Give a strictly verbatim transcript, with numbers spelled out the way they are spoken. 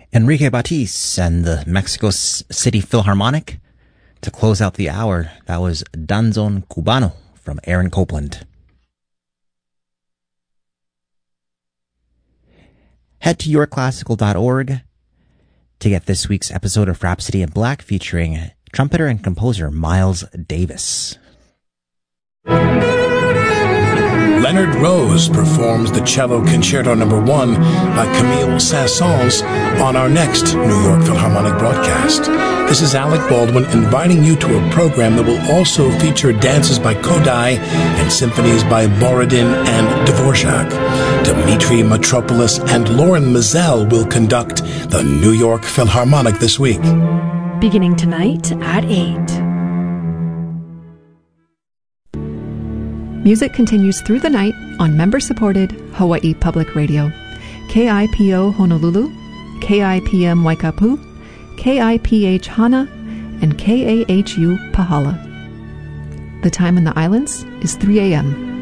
Enrique Batiz and the Mexico City Philharmonic. To close out the hour, that was Danzón Cubano from Aaron Copland. Head to your classical dot org to get this week's episode of Rhapsody in Black featuring trumpeter and composer Miles Davis. Leonard Rose performs the Cello Concerto Number One by Camille Saint-Saëns on our next New York Philharmonic broadcast. This is Alec Baldwin inviting you to a program that will also feature dances by Kodály and symphonies by Borodin and Dvorak. Dmitri Mitropoulos and Lauren Mizell will conduct the New York Philharmonic this week. Beginning tonight at eight. Music continues through the night on member-supported Hawaii Public Radio. K I P O Honolulu, K I P M Waikapu, K I P H Hana, and K A H U Pahala. The time in the islands is three a.m.